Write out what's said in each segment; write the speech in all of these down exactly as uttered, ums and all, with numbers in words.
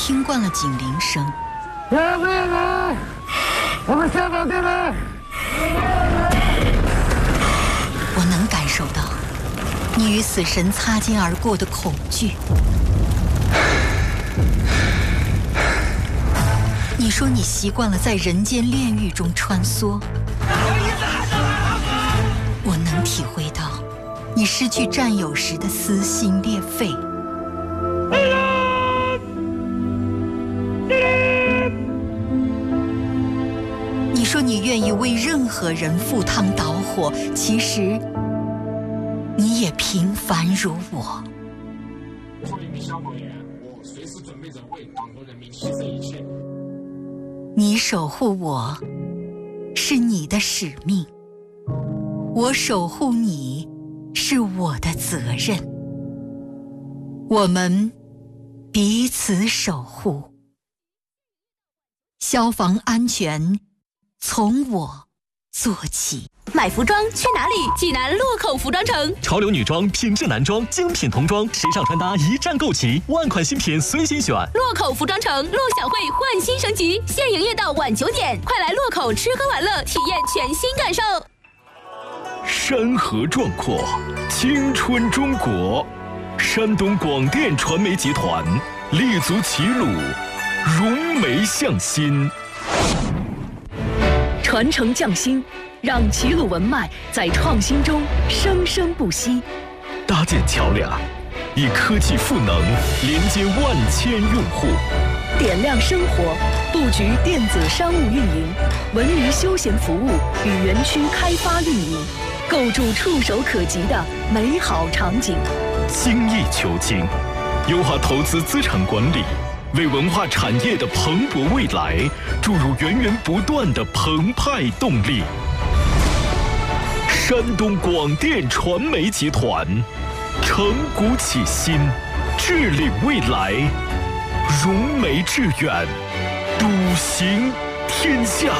听惯了警铃声， 来来来，我们下岗进来。 我能感受到你与死神擦肩而过的恐惧。你说你习惯了在人间炼狱中穿梭，我能体会到你失去战友时的撕心裂肺。你说你愿意为任何人赴汤蹈火，其实你也平凡如我。 作为一名消防员，我随时准备着为党和人民牺牲一切。 你守护我，是你的使命；我守护你，是我的责任。我们彼此守护，消防安全从我做起。 买服装去哪里？济南洛口服装城， 潮流女装、品质男装、精品童装、时尚穿搭一站购齐，万款新品随心选。 洛口服装城陆小慧焕新升级，现营业到晚九点，快来洛口吃喝玩乐，体验全新感受。 山河壮阔，青春中国，山东广电传媒集团立足齐鲁，融媒向心， 传承匠心，让齐鲁文脉在创新中生生不息。 搭建桥梁，以科技赋能连接万千用户， 点亮生活，布局电子商务运营、文娱休闲服务与园区开发运营，构筑触手可及的美好场景。 精益求精，优化投资资产管理，为文化产业的蓬勃未来注入源源不断的澎湃动力。山东广电传媒集团，承古启新，致力未来，融媒致远，笃行天下。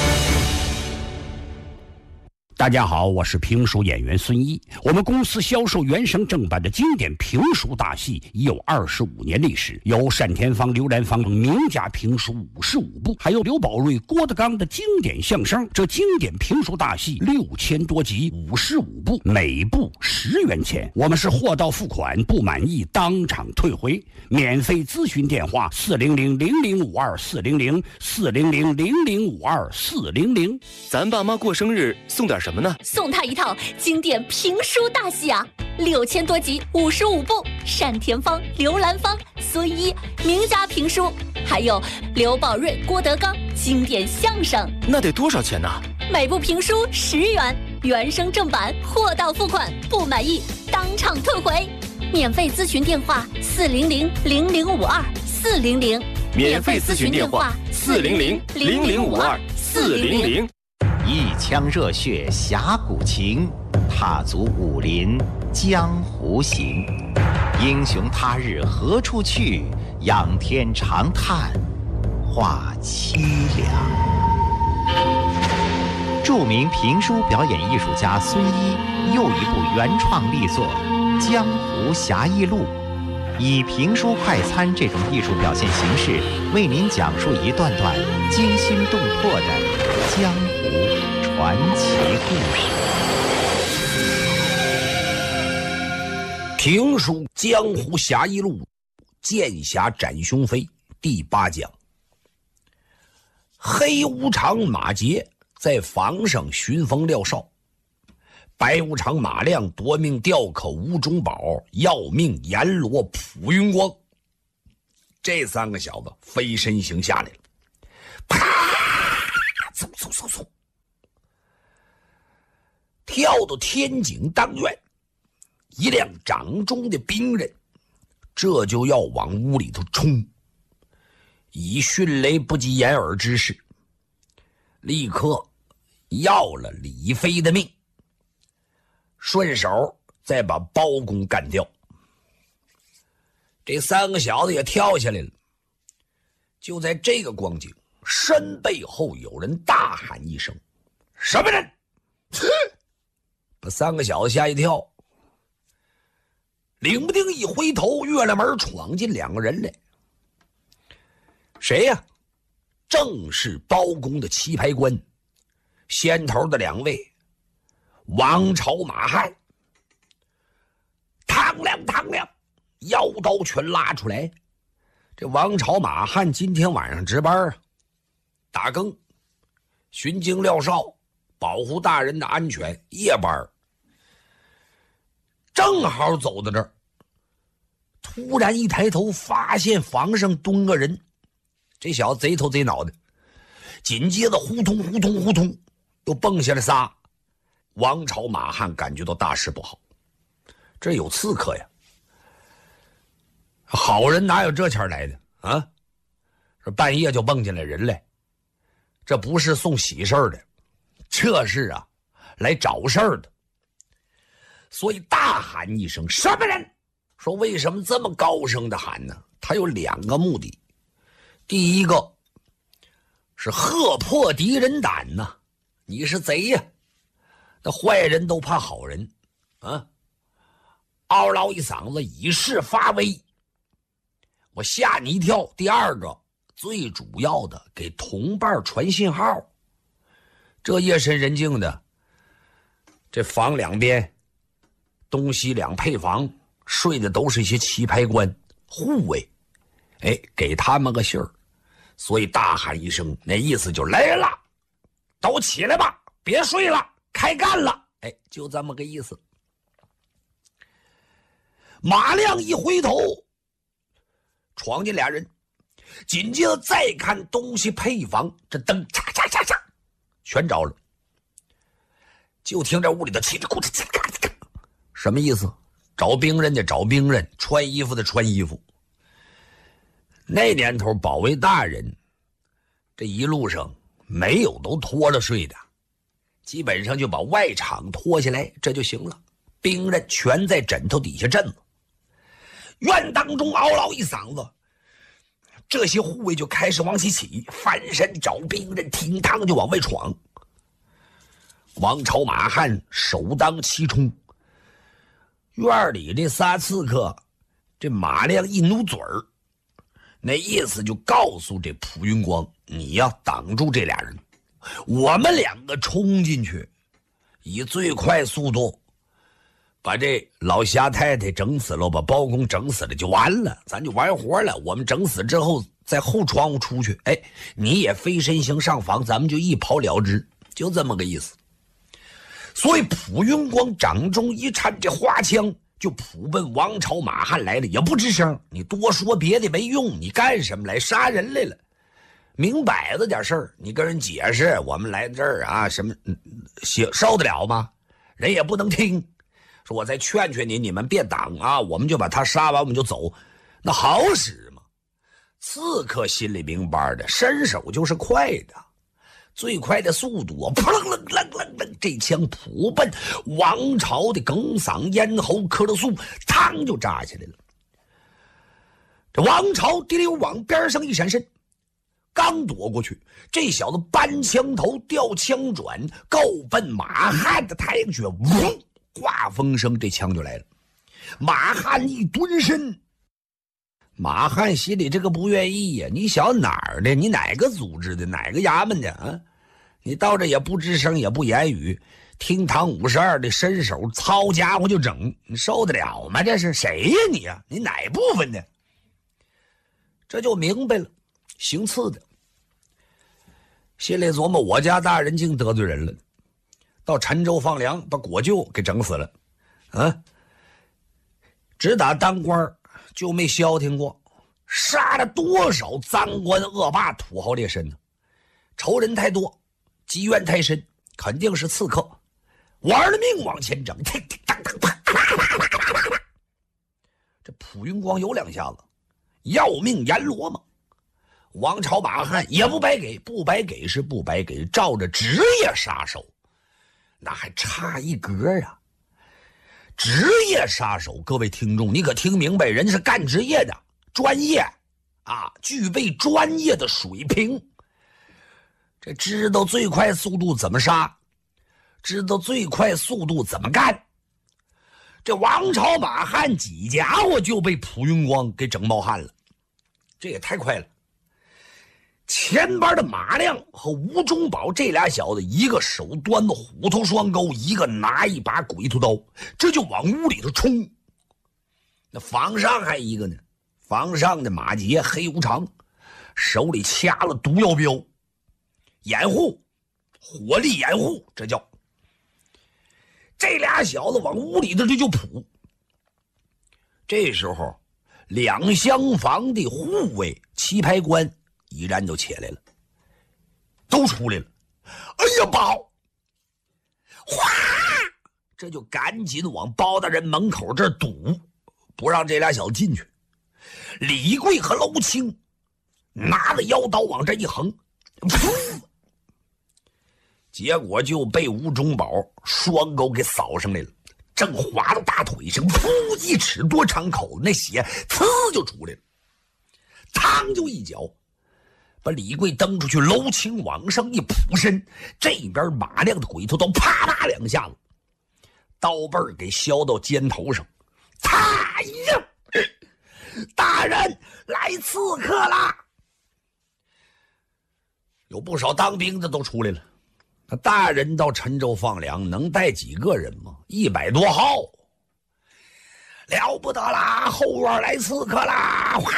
大家好，我是评书演员孙一。我们公司销售原声正版的经典评书大戏已有二十五年历史，有单田芳、刘兰芳名家评书五十五部，还有刘宝瑞、郭德纲的经典相声。这经典评书大戏六千多集，五十五部，每部十元钱。我们是货到付款，不满意当场退回。免费咨询电话：四零零零零五二四零零四零零零零五二四零零。 咱爸妈过生日送点什么呢？ 送他一套经典评书大戏啊，六千多集，五十五部，单田芳、刘兰芳、孙一名家评书，还有刘宝瑞、郭德纲经典相声。 那得多少钱呢？ 每部评书十元，原声正版，货到付款，不满意当场退回。免费咨询电话：四零零零零五二四零零。 免费咨询电话：四零零零零五二四零零。 一腔热血侠骨情，踏足武林江湖行。英雄他日何处去？仰天长叹话凄凉。著名评书表演艺术家孙一又一部原创力作《江湖侠义录》，以评书快餐这种艺术表现形式，为您讲述一段段惊心动魄的江湖传奇故事。 评书《江湖侠义录》，剑侠斩雄飞第八讲。黑无常马杰在房上寻风撂哨，白无常马亮夺命吊口吴中宝，要命阎罗蒲云光。这三个小子飞身行下来了，啪，嗖嗖嗖嗖，跳到天井当院，一辆掌中的兵刃，这就要往屋里头冲。以迅雷不及掩耳之势，立刻要了李飞的命，顺手再把包公干掉。这三个小子也跳下来了。就在这个光景，身背后有人大喊一声：“什么人？”把三个小子吓一跳，领不丁一回头，越了门闯进两个人来。 谁呀？正是包公的棋牌官，先头的两位王朝、马汉。唐亮唐亮，腰刀全拉出来。这王朝、马汉今天晚上值班啊，打更，巡经廖哨，保护大人的安全，夜班。正好走到这儿，突然一抬头，发现房上蹲个人。这小子贼头贼脑的，紧接着呼通呼通呼通又蹦下来仨。王朝、马汉感觉到大事不好，这有刺客呀！好人哪有这钱来的啊？这半夜就蹦进来人来，这不是送喜事儿的，这是啊来找事儿的。所以大喊一声：“什么人？”说为什么这么高声的喊呢？他有两个目的。第一个是吓破敌人胆呐，你是贼呀！那坏人都怕好人啊！嗷唠一嗓子，以示发威，我吓你一跳。第二个，最主要的，给同伴传信号。这夜深人静的，这房两边东西两配房睡的都是一些棋牌官护卫，哎，给他们个信儿。所以大喊一声，那意思就来了，都起来吧，别睡了，开干了。哎，就这么个意思。马亮一回头，闯进俩人，紧接着再看东西配房，这灯嚓嚓嚓嚓全着了。就听这屋里头叽里咕噜，什么意思？找兵刃的找兵刃，穿衣服的穿衣服。那年头保卫大人这一路上没有都脱了睡的，基本上就把外场脱下来，这就行了。兵刃全在枕头底下镇了。院当中嗷唠一嗓子，这些护卫就开始往起起，翻身找兵刃，挺趟就往外闯。王朝、马汉首当其冲。院里这仨刺客，这马亮一努嘴儿，那意思就告诉这蒲云光，你要挡住这俩人，我们两个冲进去，以最快速度把这老侠太太整死了，把包公整死了就完了，咱就完活了。我们整死之后在后窗户出去，哎，你也飞身行上房，咱们就一跑了之，就这么个意思。所以蒲云光掌中一颤，这花枪就扑奔王朝、马汉来了，也不吱声。你多说别的没用，你干什么来？杀人来了，明摆着点事儿，你跟人解释，我们来这儿啊，什么行受得了吗？人也不能听。说我再劝劝你，你们别挡啊，我们就把他杀完，我们就走，那好使吗？刺客心里明白的，伸手就是快的。最快的速度啊，扑棱棱棱棱棱，这枪扑奔王朝的哽嗓咽喉咳了素，嘡就扎下来了。这王朝滴溜往边上一闪身，刚躲过去，这小子搬枪头调枪转，够奔马汉的太阳穴，嗡，刮风声，这枪就来了。马汉一蹲身，马汉心里这个不愿意呀、啊！你小哪儿的？你哪个组织的？哪个衙门的啊？你到这也不吱声，也不言语，听堂五十二的伸手操家伙就整，你受得了吗？这是谁呀你呀、啊？你哪部分的？这就明白了，行刺的。心里琢磨，我家大人竟得罪人了，到陈州放粮，把果舅给整死了，啊！只打当官就没消停过，杀了多少赃官恶霸、土豪劣绅呢？仇人太多，积怨太深，肯定是刺客，玩了命往前整，叮叮当当，啪啪啪啪啪啪啪。这蒲云光有两下子，要命阎罗嘛！王朝、马汉也不白给，不白给是不白给，照着职业杀手，那还差一格啊！职业杀手，各位听众，你可听明白，人是干职业的，专业啊，具备专业的水平。这知道最快速度怎么杀，知道最快速度怎么干。这王朝、马汉几家伙就被蒲云光给整冒汗了，这也太快了。 前边的马亮和吴忠宝这俩小子，一个手端的虎头双钩，一个拿一把鬼头刀，这就往屋里头冲。那房上还一个呢，房上的马杰黑无常手里掐了毒药镖，掩护，火力掩护，这叫。这俩小子往屋里头这就扑。这时候两厢房的护卫棋牌官已然都起来了，都出来了。哎呀，包！哗！这就赶紧往包大人门口这儿堵，不让这俩小子进去。李贵和娄青拿着腰刀往这一横，噗！结果就被吴忠宝双钩给扫上来了，正划到大腿上，噗！一尺多长口子，那血呲就出来了，嘡就一脚把李贵蹬出去，娄青往上一扑身，这边马亮的鬼头刀啪啪两下子，刀背儿给削到肩头上，啪一扔，大人来刺客啦！有不少当兵的都出来了。那大人到陈州放粮能带几个人吗？一百多号，了不得啦！后院来刺客啦！哗！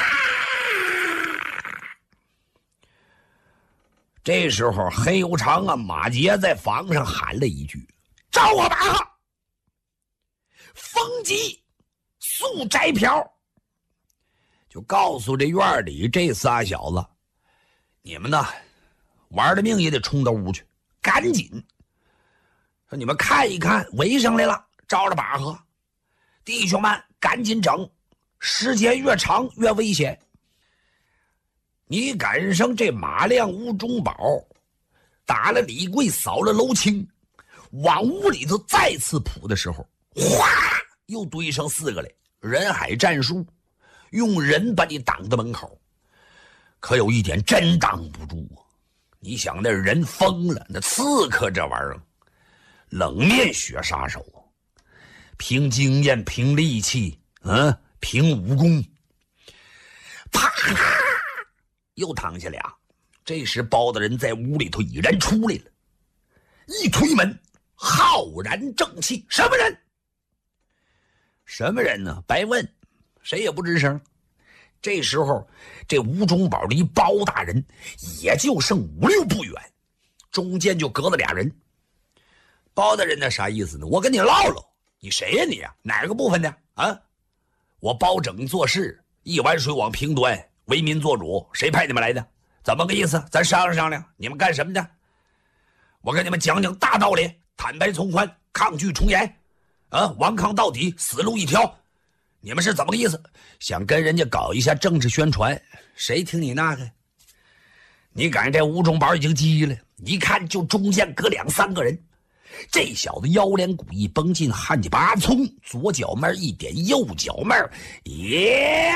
这时候黑无常啊，马杰在房上喊了一句：“招我马哈！风急速摘瓢！”就告诉这院里这仨小子，你们呢，玩了命也得冲到屋去。赶紧说你们看一看，围上来了，招着把喝，弟兄们赶紧整，时间越长越危险。你赶上这马亮吴忠宝打了李贵，扫了娄青，往屋里头再次扑的时候，哗，又堆上四个来，人海战术，用人把你挡到门口，可有一点真挡不住啊！你想那人疯了，那刺客这玩意儿冷面血杀手，凭经验，凭力气，嗯，凭武功，啪，又躺下俩。这时包大人在屋里头已然出来了，一推门，浩然正气，什么人？什么人呢？白问，谁也不吱声。这时候这吴忠宝离包大人也就剩五六步远，中间就隔了俩人。包大人那啥意思呢？我跟你唠唠，你谁呀、啊、你呀、啊？哪个部分的啊？我包拯做事，一碗水往平端，为民做主，谁派你们来的？怎么个意思？咱商量商量，你们干什么的？我跟你们讲讲大道理，坦白从宽，抗拒从严，啊，顽抗到底，死路一条。你们是怎么个意思？想跟人家搞一下政治宣传？谁听你那个？你赶上这吴忠宝已经急了，一看就中间隔两三个人。这小子腰连骨一绷进汉家八葱，左脚面一点，右脚面也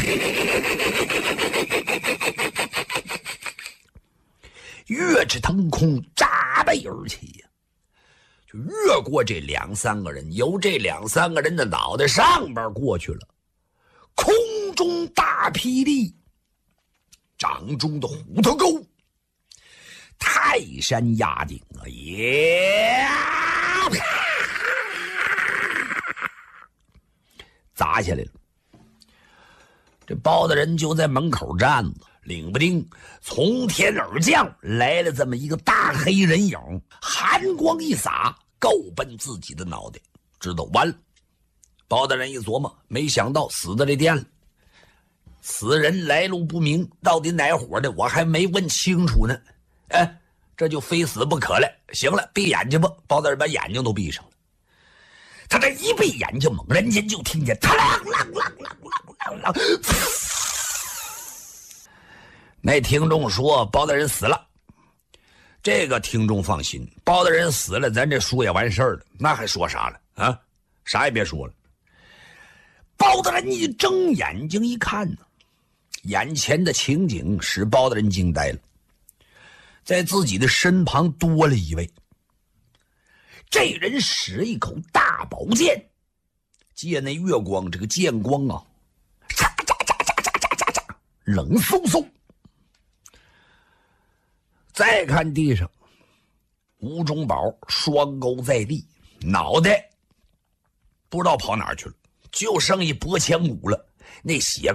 跃至腾空，扎背而起呀！就越过这两三个人，由这两三个人的脑袋上边过去了。空中大霹雳，掌中的虎头钩，泰山压顶啊！耶！砸下来了。这包大人就在门口站着，领不丁从天而降来了这么一个大黑人影，寒光一洒，够奔自己的脑袋，知道完了。包大人一琢磨，没想到死在这店了。此人来路不明，到底哪伙的，我还没问清楚呢。哎，这就非死不可了。行了，闭眼睛吧。包大人把眼睛都闭上了。他这一闭眼睛，猛然间就听见他啷啷啷啷啷啷啷。那听众说包大人死了。这个听众放心，包大人死了，咱这书也完事儿了，那还说啥了啊？啥也别说了。包大人一睁眼睛一看呢，眼前的情景使包大人惊呆了。在自己的身旁多了一位，这人使一口大宝剑，借那月光，这个剑光啊，嚓嚓嚓嚓嚓嚓嚓嚓，冷飕飕。 再看地上，吴中宝双钩在地，脑袋不知道跑哪儿去了，就剩一脖腔骨了，那血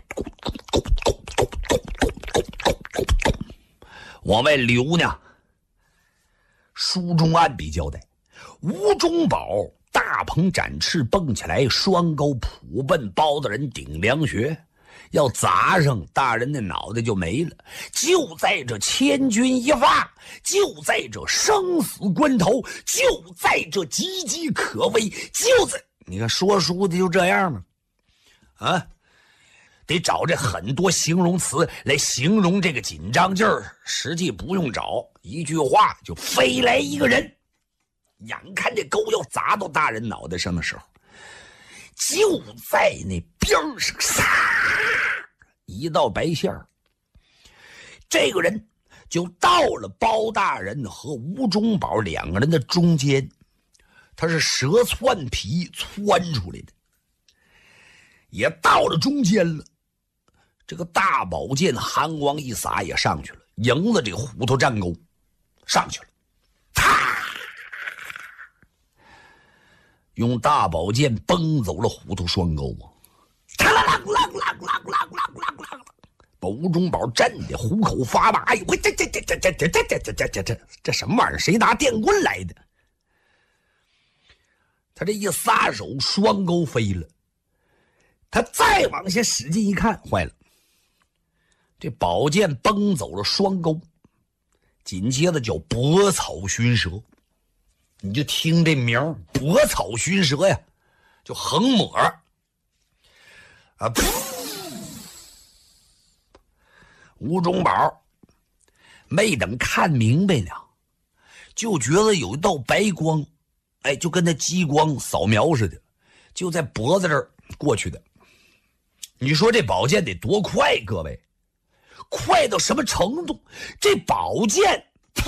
往外流呢。书中暗笔交代，吴中宝大鹏展翅蹦起来，双钩扑奔包大人顶梁穴，要砸上大人的脑袋就没了。就在这千钧一发，就在这生死关头，就在这岌岌可危，就在你看说书的就这样吗？啊，得找这很多形容词来形容这个紧张劲儿，实际不用找，一句话就飞来一个人。眼看这钩要砸到大人脑袋上的时候，就在那边上，唰，一道白线儿，这个人就到了包大人和吴中宝两个人的中间，他是蛇窜皮窜出来的，也到了中间了。这个大宝剑寒光一洒，也上去了，迎了这虎头战钩上去了，啪！用大宝剑崩走了虎头双钩啊！把吴中宝震得虎口发麻，哎呦，这这这这这这这这这这这这这什么玩意儿？谁拿电棍来的？他这一撒手，双钩飞了。他再往下使劲一看，坏了，这宝剑崩走了双钩，紧接着叫搏草寻蛇。你就听这名儿，搏草寻蛇呀，就横抹啊！噗！吴中宝没等看明白呢，就觉得有一道白光，哎，就跟那激光扫描似的，就在脖子这儿过去的。你说这宝剑得多快，各位？快到什么程度？这宝剑噗！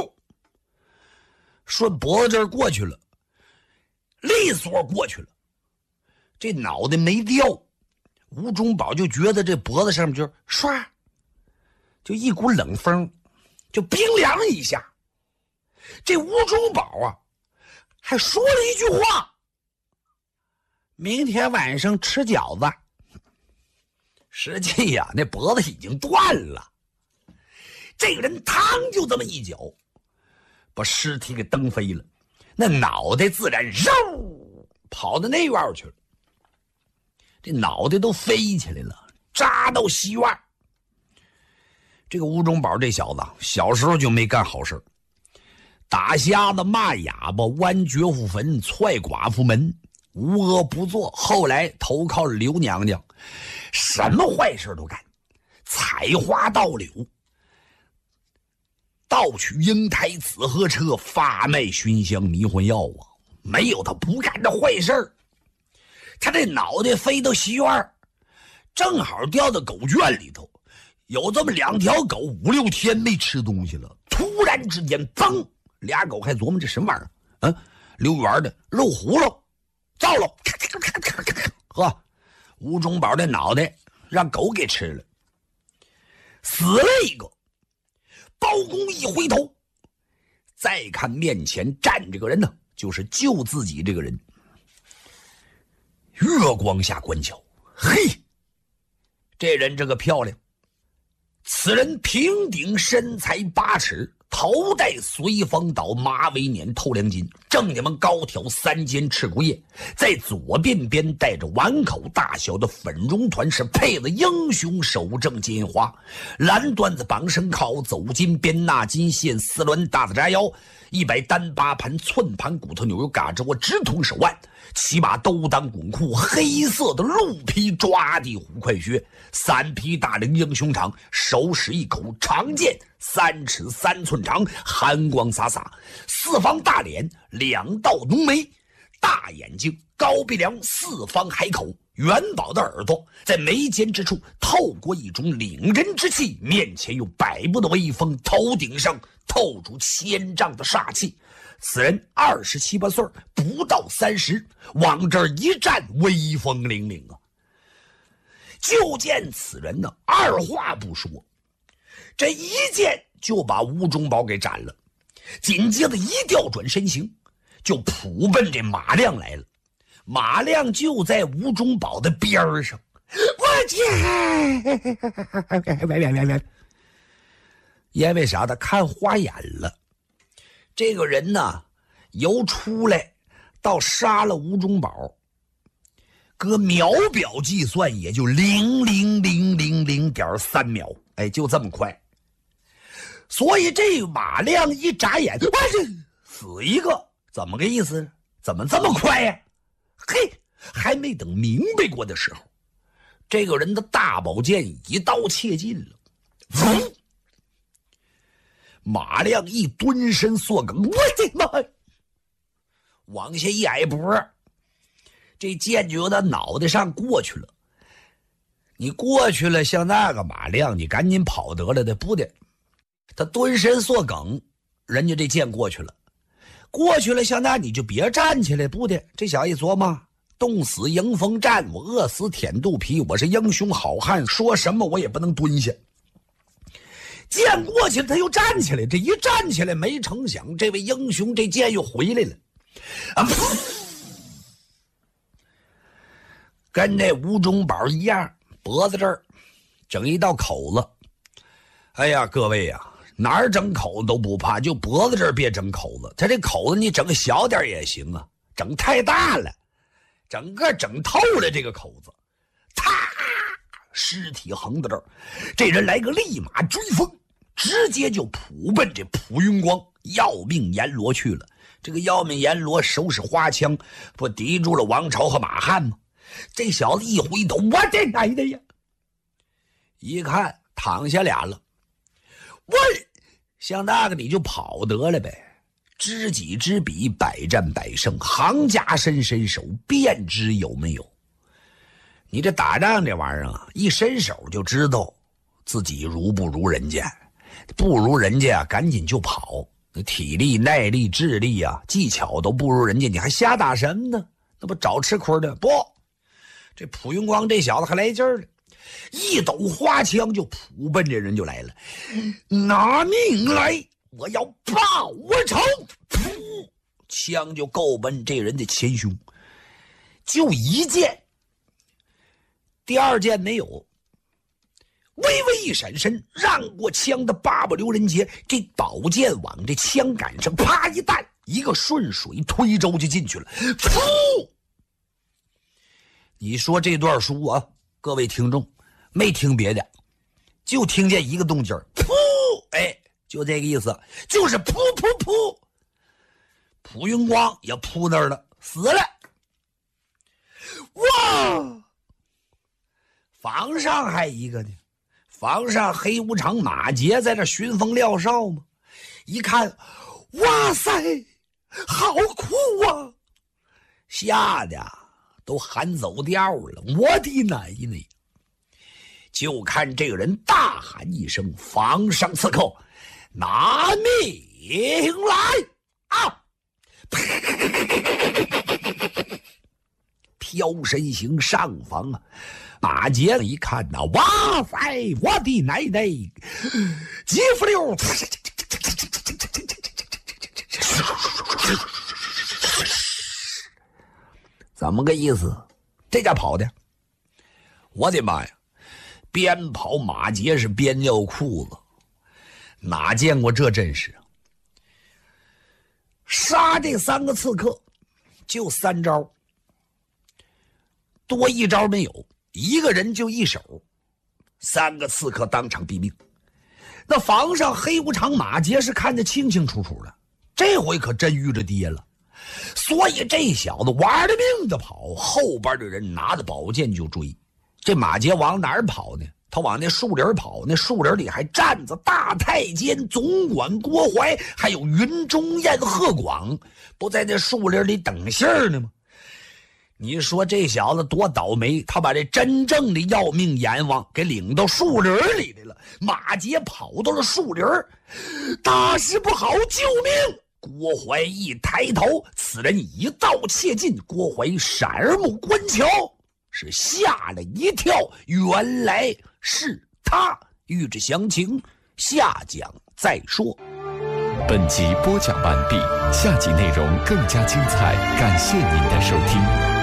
顺脖子这儿过去了，利索过去了，这脑袋没掉。吴中宝就觉得这脖子上面就唰，就一股冷风，就冰凉一下。这吴中宝啊，还说了一句话：明天晚上吃饺子。实际呀、啊，那脖子已经断了。这个人嘡就这么一脚，把尸体给蹬飞了，那脑袋自然嗖跑到那院去了。这脑袋都飞起来了，扎到西院。这个吴中宝这小子小时候就没干好事，打瞎子、骂哑巴、剜绝户坟、踹寡妇门，无恶不作。后来投靠了刘娘娘，什么坏事都干，采花盗柳，盗取英台紫河车，发卖熏香迷魂药啊！没有他不干的坏事。他这脑袋飞到西院，正好掉到狗圈里头，有这么两条狗五六天没吃东西了，突然之间嘣，俩狗还琢磨这什么玩意儿啊？溜圆的肉葫芦造了，呵，吴中宝的脑袋让狗给吃了，死了一个。包公一回头，再看面前站这个人呢，就是救自己这个人。月光下观瞧，嘿，这人这个漂亮。此人平顶身材八尺，头戴随风倒，马尾捻透亮巾，正你们高挑三尖赤骨叶，在左鬓边带着碗口大小的粉绒团，是配了英雄手正金花，蓝缎子绑身靠，走金边纳金线，四轮大子扎腰，一百单八盘寸盘骨头扭有嘎吱窝，直通手腕，骑马兜裆滚裤，黑色的鹿皮抓地虎快靴，三匹大领英雄长，手使一口长剑，三尺三寸长，寒光洒洒，四方大脸，两道浓眉，大眼睛，高鼻梁，四方海口，元宝的耳朵，在眉间之处透过一种领人之气，面前有百步的威风，头顶上透出千丈的煞气。此人二十七八岁，不到三十，往这儿一站，威风凛凛啊！就见此人呢，二话不说，这一剑就把吴中宝给斩了。紧接着一调转身形，就扑奔这马亮来了。马亮就在吴中宝的边上，我去！因为啥？他看花眼了。这个人呢，由出来到杀了吴中宝，搁秒表计算也就零零零零零点三秒，哎，就这么快。所以这马亮一眨眼，我这死一个，怎么个意思？怎么这么快呀？嘿，还没等明白过的时候，这个人的大宝剑一刀切进了，嗡！马亮一蹲身缩梗，我的妈呀！往下一矮脖，这剑就由他脑袋上过去了。你过去了，像那个马亮，你赶紧跑得了的，不的。他蹲身缩梗，人家这剑过去了，过去了，像那你就别站起来，不的。这小一琢磨，冻死迎风站，我饿死舔肚皮，我是英雄好汉，说什么我也不能蹲下。剑过去了，他又站起来，这一站起来，没成想这位英雄这剑又回来了，啊！跟那吴中宝一样，脖子这儿整一道口子。哎呀，各位呀、啊，哪儿整口子都不怕，就脖子这儿别整口子。他这口子你整小点也行啊，整太大了，整个整透了这个口子，啪！尸体横到这儿，这人来个立马追风，直接就扑奔这蒲云光要命阎罗去了。这个要命阎罗手使花枪，不抵住了王朝和马汉吗？这小子一回头，我这奶奶呀！一看躺下俩了，喂，像那个你就跑得了呗。知己知彼，百战百胜，行家伸伸手，便知有没有。你这打仗这玩意儿啊，一伸手就知道自己如不如人家，不如人家啊，赶紧就跑。体力、耐力、智力啊，技巧都不如人家，你还瞎打什么呢？那不找吃亏的？不，这蒲云光这小子还来劲儿了，一抖花枪就扑奔这人就来了，拿命来！我要报我仇！噗，枪就够奔这人的前胸，就一箭。第二箭没有，微微一闪身，让过枪的八部留人节，这宝剑往这枪杆上啪一弹，一个顺水推舟就进去了。噗！你说这段书啊，各位听众没听别的，就听见一个动静，噗！哎，就这个意思，就是噗噗噗。蒲云光也扑那儿了，死了。哇！房上还一个呢，房上黑无常马杰在这寻风撂哨嘛，一看，哇塞，好酷啊，吓得都喊走调了，我的奶奶！就看这个人大喊一声，房上刺客拿命来啊！飘身行上房啊！马杰一看呐，哇塞，我的奶奶！几乎溜，怎么个意思？这家跑的，我的妈呀！边跑马杰是边尿裤子，哪见过这阵势？杀这三个刺客，就三招，多一招没有。一个人就一手，三个刺客当场毙命。那房上黑无常马杰是看得清清楚楚的，这回可真遇着爹了。所以这小子玩了命的跑，后边的人拿着宝剑就追。这马杰往哪儿跑呢？他往那树林跑，那树林里还站着大太监总管郭淮，还有云中宴贺广，不在那树林里等信儿呢吗？你说这小子多倒霉，他把这真正的要命阎王给领到树林里来了。马杰跑到了树林，大事不好，救命！郭淮一抬头，此人一刀切进，郭淮闪而目观瞧，是吓了一跳，原来是他。欲知详情， 下讲再说。 本集播讲完毕，下集内容更加精彩，感谢您的收听。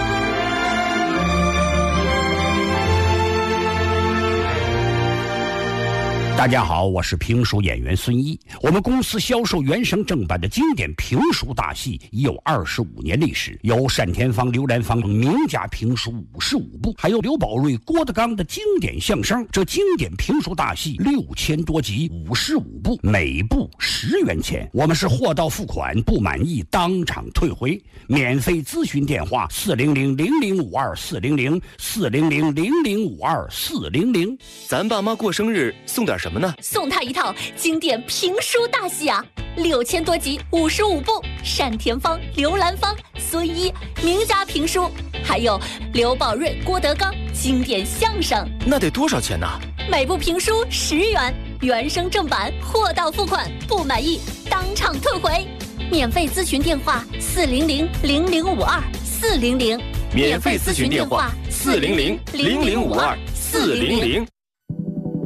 大家好，我是评书演员孙一。我们公司销售原声正版的经典评书大戏已有二十五年历史，有单田芳、刘兰芳等名家评书五十五部，还有刘宝瑞、郭德纲的经典相声。这经典评书大戏六千多集，五十五部，每部十元钱。我们是货到付款，不满意当场退回。免费咨询电话：四零零零零五二四零零四零零零零五二四零零。 咱爸妈过生日送点什么呢？ 送他一套经典评书大戏啊，六千多集，五十五部，单田芳、刘兰芳、孙一名家评书，还有刘宝瑞、郭德纲经典相声。 那得多少钱呢？ 每部评书十元，原声正版，货到付款，不满意当场退回。免费咨询电话：四零零零零五二四零零。 免费咨询电话：四零零零零五二四零零。